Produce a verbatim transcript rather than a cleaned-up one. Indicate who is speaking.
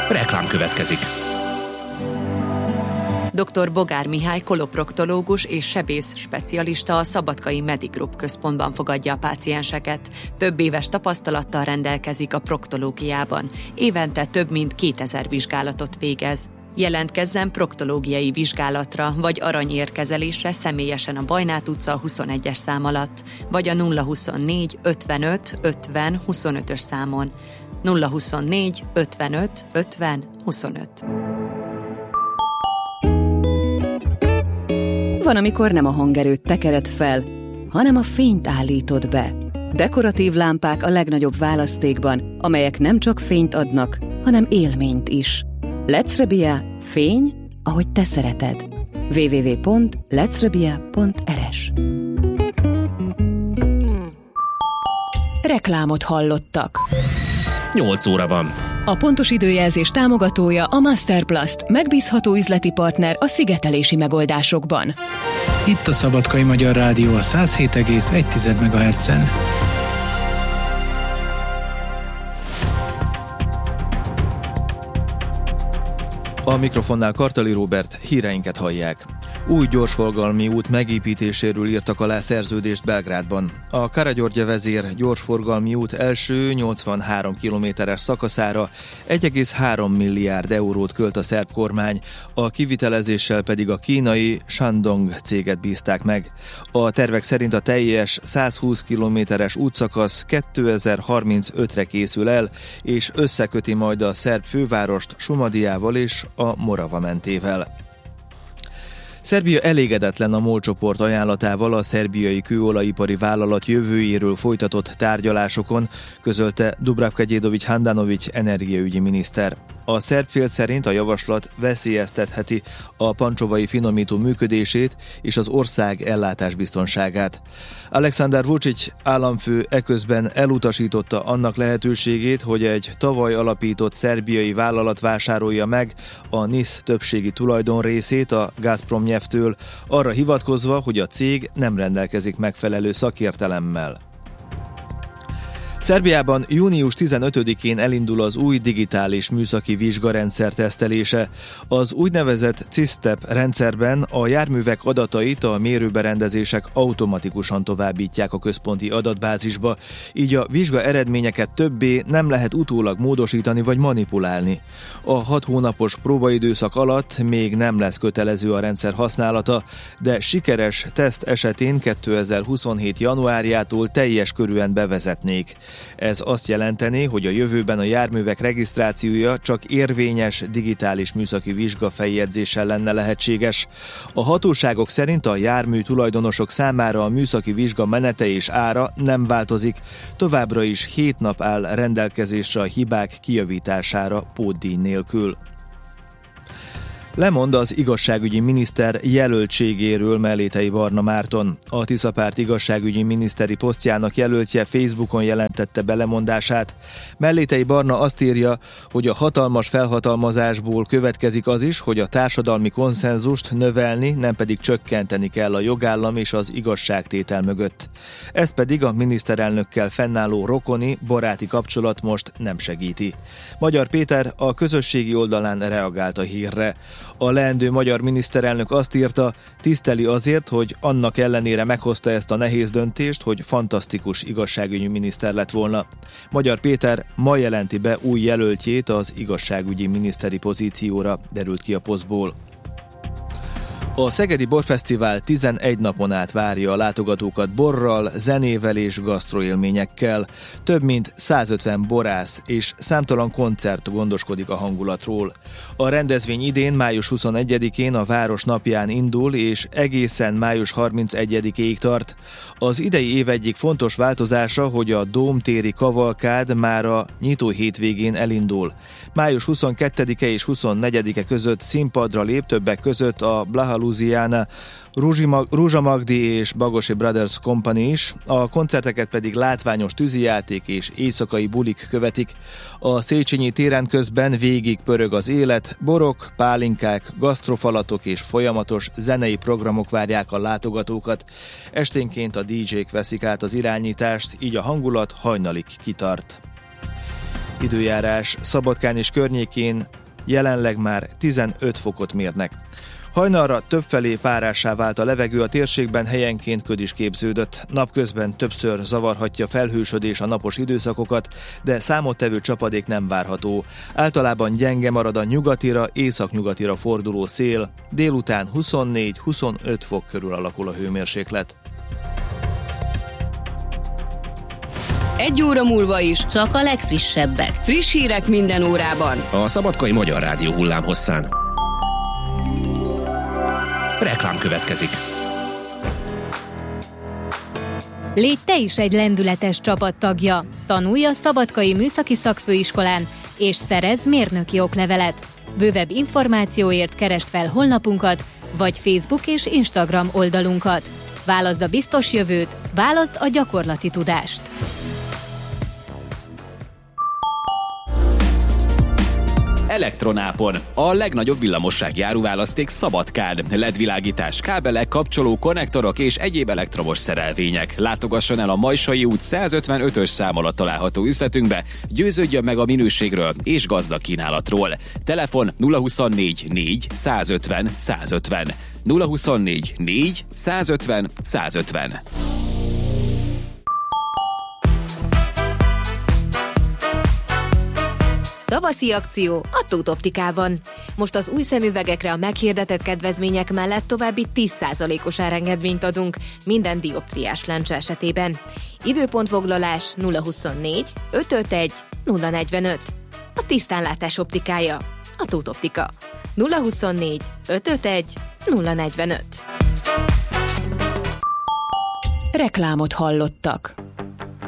Speaker 1: Reklám következik.
Speaker 2: doktor Bogár Mihály koloproktológus és sebész specialista a Szabadkai Medigroup központban fogadja a pácienseket. Több éves tapasztalattal rendelkezik a proktológiában. Évente több mint kétezer vizsgálatot végez. Jelentkezzen proktológiai vizsgálatra vagy aranyérkezelésre személyesen a Bajnát utca huszonegyes szám alatt, vagy a nulla huszonnégy ötvenöt ötven huszonötös számon. nulla huszonnégy ötvenöt ötven huszonöt.
Speaker 3: Van, amikor nem a hangerőt tekered fel, hanem a fényt állítod be. Dekoratív lámpák a legnagyobb választékban, amelyek nem csak fényt adnak, hanem élményt is. Lecrebia, fény, ahogy te szereted. double-u double-u double-u pont lecrebia pont er es.
Speaker 4: Reklámot hallottak.
Speaker 1: nyolc óra van.
Speaker 4: A pontos időjelzés támogatója a Masterplast, megbízható üzleti partner a szigetelési megoldásokban.
Speaker 5: Itt a Szabadkai Magyar Rádió a száz hét egész egy megahertzen.
Speaker 6: A mikrofonnál Kartali Róbert, híreinket hallják. Új gyorsforgalmi út megépítéséről írtak alá szerződést Belgrádban. A Karagyörgye-vezér gyorsforgalmi út első nyolcvanhárom kilométeres szakaszára egy egész három milliárd eurót költ a szerb kormány, a kivitelezéssel pedig a kínai Shandong céget bízták meg. A tervek szerint a teljes százhúsz kilométeres útszakasz kétezer-harmincötre készül el, és összeköti majd a szerb fővárost Šumadijával és a Morava mentével. Szerbia elégedetlen a MOL csoport ajánlatával a szerbiai kőolajipari vállalat jövőjéről folytatott tárgyalásokon, közölte Dubravka Đedović Handanović energiaügyi miniszter. A szerb fél szerint a javaslat veszélyeztetheti a pancsovai finomító működését és az ország ellátásbiztonságát. Aleksandar Vučić államfő eközben elutasította annak lehetőségét, hogy egy tavaly alapított szerbiai vállalat vásárolja meg a NIS többségi tulajdonrészét a Gazprom nyelvtől, arra hivatkozva, hogy a cég nem rendelkezik megfelelő szakértelemmel. Szerbiában június tizenötödikén elindul az új digitális műszaki vizsgarendszer tesztelése. Az úgynevezett CISTEP rendszerben a járművek adatait a mérőberendezések automatikusan továbbítják a központi adatbázisba, így a vizsga eredményeket többé nem lehet utólag módosítani vagy manipulálni. A hat hónapos próbaidőszak alatt még nem lesz kötelező a rendszer használata, de sikeres teszt esetén kétezer-huszonhét januárjától teljes körűen bevezetnék. Ez azt jelenteni, hogy a jövőben a járművek regisztrációja csak érvényes digitális műszaki vizsgafeljegyzéssel lenne lehetséges. A hatóságok szerint a jármű tulajdonosok számára a műszaki vizsga menete és ára nem változik, továbbra is hét nap áll rendelkezésre a hibák kijavítására pótdíj nélkül. Lemond az igazságügyi miniszter jelöltségéről Mellétei Barna Márton. A Tiszapárt igazságügyi miniszteri posztjának jelöltje Facebookon jelentette be lemondását. Mellétei Barna azt írja, hogy a hatalmas felhatalmazásból következik az is, hogy a társadalmi konszenzust növelni, nem pedig csökkenteni kell a jogállam és az igazságtétel mögött. Ezt pedig a miniszterelnökkel fennálló rokoni, baráti kapcsolat most nem segíti. Magyar Péter a közösségi oldalán reagált a hírre. A leendő magyar miniszterelnök azt írta, tiszteli azért, hogy annak ellenére meghozta ezt a nehéz döntést, hogy fantasztikus igazságügyi miniszter lett volna. Magyar Péter ma jelenti be új jelöltjét az igazságügyi miniszteri pozícióra, derült ki a posztból. A Szegedi Borfesztivál tizenegy napon át várja a látogatókat borral, zenével és gasztroélményekkel. Több mint százötven borász és számtalan koncert gondoskodik a hangulatról. A rendezvény idén május huszonegyedikén a Város napján indul és egészen május harmincegyedikéig tart. Az idei év egyik fontos változása, hogy a Dómtéri kavalkád már a nyitó hétvégén elindul. május huszonkettedike és huszonnegyedike között színpadra lép többek között a Blaha Louisiana, Rúzsa Magdi és Bagosi Brothers Company is, a koncerteket pedig látványos tűzijáték és éjszakai bulik követik. A Széchenyi téren közben végig pörög az élet, borok, pálinkák, gasztrofalatok és folyamatos zenei programok várják a látogatókat. Esténként a dé jék veszik át az irányítást, így a hangulat hajnalig kitart. Időjárás: Szabadkán és környékén jelenleg már tizenöt fokot mérnek. Hajnalra többfelé párássá vált a levegő, a térségben helyenként köd is képződött. Napközben többször zavarhatja felhősödés a napos időszakokat, de számottevő csapadék nem várható. Általában gyenge marad a nyugatira, északnyugatira forduló szél, délután huszonnégy-huszonöt fok körül alakul a hőmérséklet.
Speaker 7: Egy óra múlva is
Speaker 8: csak a legfrissebbek.
Speaker 7: Friss hírek minden órában.
Speaker 1: A Szabadkai Magyar Rádió hullámhosszán. Reklám következik.
Speaker 9: Légy te is egy lendületes csapattagja. Tanulj a Szabadkai Műszaki Szakfőiskolán, és szerezz mérnöki oklevelet. Bővebb információért keresd fel honlapunkat, vagy Facebook és Instagram oldalunkat. Válaszd a biztos jövőt, válaszd a gyakorlati tudást.
Speaker 10: Elektronápon. A legnagyobb villamossági áruválaszték Szabadkán. el é dé világítás, kábelek, kapcsoló, konnektorok és egyéb elektromos szerelvények. Látogasson el a Majsai út százötvenötös szám alatt található üzletünkbe, győződjön meg a minőségről és gazdag kínálatról. Telefon nulla huszonnégy négy százötven százötven. nulla huszonnégy négy százötven százötven.
Speaker 2: Tavaszi akció a Tóth Optikában. Most az új szemüvegekre a meghirdetett kedvezmények mellett további tíz százalékos árengedményt adunk minden dioptriás lencse esetében. Időpontfoglalás nulla huszonnégy ötvenöt nulla negyvenöt. A tisztánlátás optikája a Tóth Optika. nulla huszonnégy ötvenöt nulla negyvenöt.
Speaker 4: Reklámot hallottak.